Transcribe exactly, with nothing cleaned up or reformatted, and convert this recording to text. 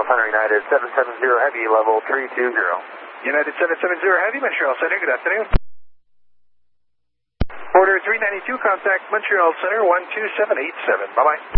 Center United seven seven zero Heavy, level three two zero. United seven seven zero Heavy, Montreal Center, good afternoon. Order three ninety-two, contact Montreal Center one two seven eight seven. Bye-bye.